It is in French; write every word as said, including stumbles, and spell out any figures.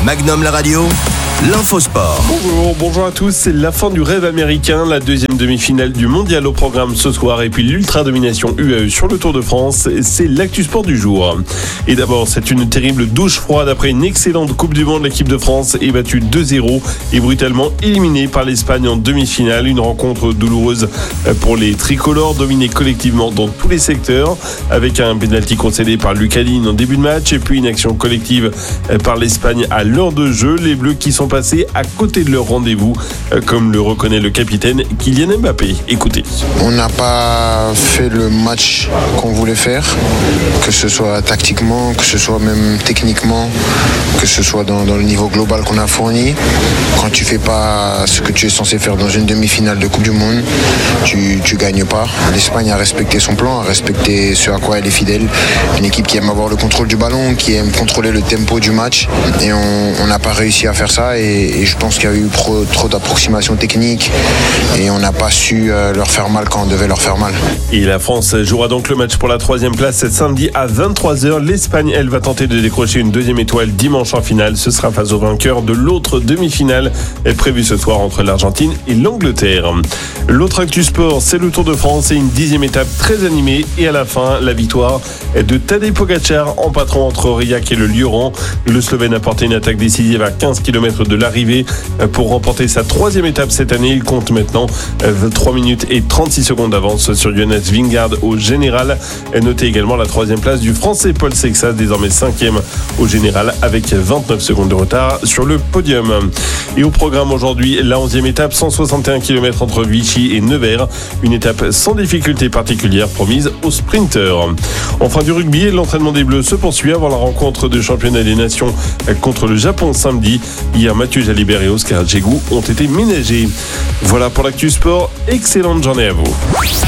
Magnum la radio, l'infosport. Bonjour, bonjour à tous. C'est la fin du rêve américain, la deuxième demi-finale du mondial au programme ce soir et puis l'ultra-domination U A E sur le Tour de France. C'est l'actu sport du jour. Et d'abord, c'est une terrible douche froide après une excellente Coupe du Monde. L'équipe de France est battue deux zéro et brutalement éliminée par l'Espagne en demi-finale. Une rencontre douloureuse pour les tricolores, dominés collectivement dans tous les secteurs avec un pénalty concédé par Lucas Digne en début de match et puis une action collective par l'Espagne à l'heure de jeu. Les Bleus qui sont passés à côté de leur rendez-vous, comme le reconnaît le capitaine Kylian Mbappé. Écoutez. On n'a pas fait le match qu'on voulait faire, que ce soit tactiquement, que ce soit même techniquement, que ce soit dans, dans le niveau global qu'on a fourni. Quand tu fais pas ce que tu es censé faire dans une demi-finale de Coupe du Monde, tu, tu gagnes pas. L'Espagne a respecté son plan, a respecté ce à quoi elle est fidèle. Une équipe qui aime avoir le contrôle du ballon, qui aime contrôler le tempo du match. Et on n'a pas réussi à faire ça. Et, et je pense qu'il y a eu trop, trop d'approximations techniques. Et on n'a pas su euh, leur faire mal quand on devait leur faire mal. Et la France jouera donc le match pour la troisième place cet samedi à vingt-trois heures. L'Espagne, elle, va tenter de décrocher une deuxième étoile dimanche en finale. Ce sera face au vainqueur de l'autre demi-finale prévue ce soir entre l'Argentine et l'Angleterre. L'autre actu sport, c'est le Tour de France et une dixième étape très animée. Et à la fin, la victoire de Tadej Pogačar en patron entre Aurillac et le Lioran. Le Slovène a porté une attaque décisive à quinze kilomètres de l'arrivée pour remporter sa troisième étape cette année. Il compte maintenant trois minutes et trente-six secondes d'avance sur Jonas Vingegaard au général. Notez également la troisième place du Français Paul Sexas, désormais cinquième au général avec vingt-neuf secondes de retard sur le podium. Et au programme aujourd'hui, la onzième étape, cent soixante et un kilomètres entre Vichy et Nevers. Une étape sans difficulté particulière promise aux sprinteurs. Enfin du rugby, l'entraînement des Bleus se poursuit avant la rencontre de championnat des nations contre le Japon samedi. Hier, Mathieu Jalibert et Oscar Djegou ont été ménagés. Voilà pour l'actu sport. Excellente journée à vous.